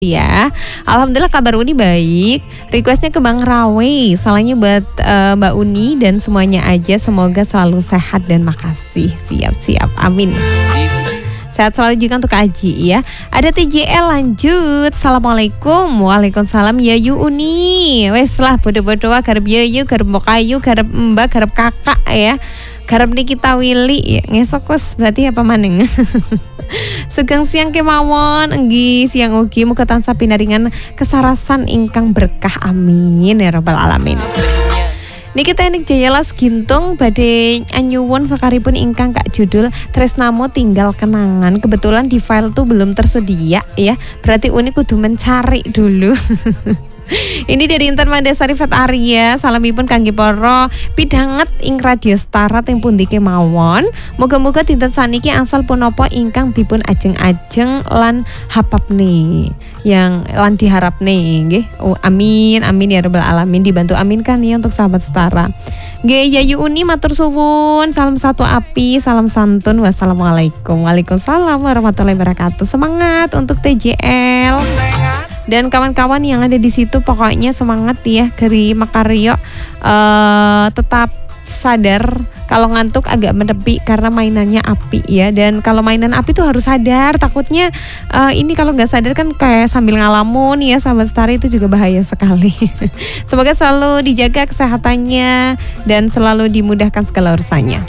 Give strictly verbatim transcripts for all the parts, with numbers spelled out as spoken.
Ya, alhamdulillah kabar Uni baik. Requestnya ke Bang Rawe, salahnya buat uh, Mbak Uni dan semuanya aja. Semoga selalu sehat dan makasih. Siap-siap, amin. Sehat selalu juga untuk Aji ya. Ada T J L lanjut. Assalamualaikum. Waalaikumsalam ya yu Uni. Wes lah bodo-bodo garep ya yu, garep mokayu, garep mbak, garep kakak ya. Garep Nikita Willy ya. Ngesok wes berarti apa maning. Sugeng siang kemawon, enggi siang ugi muga tansah pinaringan kesarasan ingkang berkah amin ya rabbal alamin. Niki teknik Jayalas Gintung badhe anyuwun sakaripun ingkang kak judul Tresnamo Tinggal Kenangan. Kebetulan di file tuh belum tersedia ya. Berarti Uni kudu mencari dulu. Ini dari Intan Mandasari Fat Arya. Salamipun kangge para pidanget ing Radio Stara teng pundi kemawon. Moga-moga dinten saniki angsal punapa ingkang dipun ajeng-ajeng lan hapapne yang lan diharapne nggih. Oh, amin amin ya rabbal alamin, dibantu aminkan ya untuk sahabat Setara. Nggih Yayu Uni matur suwun, salam satu api, salam santun. Wassalamualaikum. Waalaikumsalam warahmatullahi wabarakatuh. Semangat untuk T J L. Dan kawan-kawan yang ada di situ pokoknya semangat ya, Geri Makaryo uh, tetap sadar kalau ngantuk agak menepi karena mainannya api ya. Dan kalau mainan api tuh harus sadar, takutnya uh, ini kalau nggak sadar kan kayak sambil ngalamun ya sahabat Setara, itu juga bahaya sekali. Semoga selalu dijaga kesehatannya dan selalu dimudahkan segala urusannya.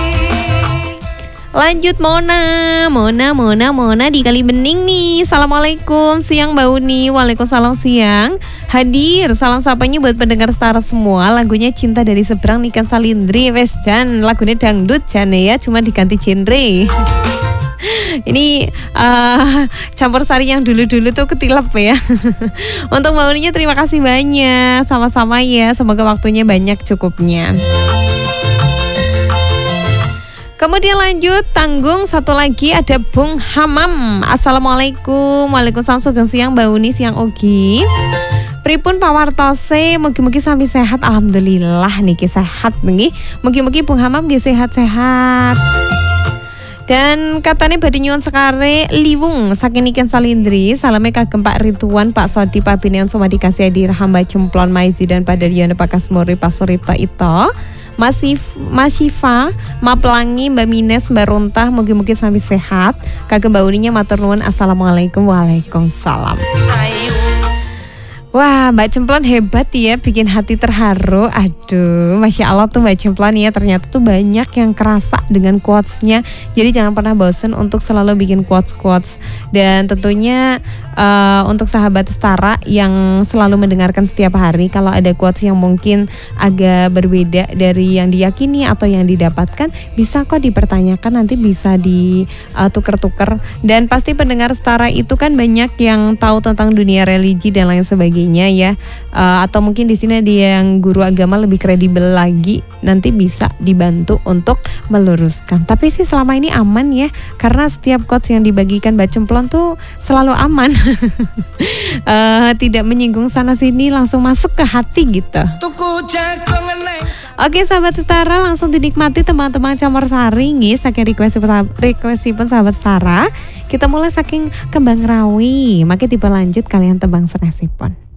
Lanjut Mona, Mona, Mona, Mona di Kali Bening nih. Assalamualaikum, siang Mbak Uni. Waalaikumsalam siang. Hadir, salam sapanya buat pendengar Setara semua. Lagunya Cinta Dari Seberang Niken Salindri. Wes Jan, lagunya dangdut Jan ya, cuma diganti genre. Ini uh, campur sari yang dulu-dulu tuh ketilap ya. Untuk Mbak Uninya terima kasih banyak. Sama-sama ya, semoga waktunya banyak cukupnya. Kemudian lanjut tanggung satu lagi ada Bung Hamam. Assalamualaikum. Waalaikumsalam, sugeng siang Mbak Uni, siang Ogi. Pripun pawartose, mugi-mugi sami sehat. Alhamdulillah niki sehat nggih. Mugi-mugi Bung Hamam nggih sehat-sehat. Dan katanya badhe nyuwun sekare liwung saking Niken Salindri. Salame kagem Pak Ridwan, Pak Sodi, Pak Binian Sumadi Kasih Adi Hamba Cemplon Maizi dan Pak Daryono Pak Kasmuri, Pak Suripta Ito, Masif, Mas Syifa, Ma Pelangi, Mbak Mines, Mbak Runtah, mugi-mugi sami sehat. Kagem Mbak Uninya matur nuwun. Assalamualaikum. Waalaikumsalam. Wah, Mbak Cemplon hebat ya, bikin hati terharu. Aduh, Masya Allah tuh Mbak Cemplon ya, ternyata tuh banyak yang kerasa dengan quotes-nya. Jadi jangan pernah bosen untuk selalu bikin quotes-quotes. Dan tentunya uh, untuk sahabat Setara yang selalu mendengarkan setiap hari, kalau ada quotes yang mungkin agak berbeda dari yang diyakini atau yang didapatkan, bisa kok dipertanyakan, nanti bisa ditukar-tukar. Dan pasti pendengar Setara itu kan banyak yang tahu tentang dunia religi dan lain sebagainya ya, uh, atau mungkin di sini ada yang guru agama lebih kredibel lagi, nanti bisa dibantu untuk meluruskan. Tapi sih selama ini aman ya, karena setiap quotes yang dibagikan Mbak Cemplon tuh selalu aman. uh, tidak menyinggung sana sini, langsung masuk ke hati gitu. Oke sahabat Setara, langsung dinikmati teman-teman Campur Sari nih, saking request requestipun sahabat Setara. Kita mulai saking Kembang Rawi, makin tipe lanjut kalian tebang seresipun.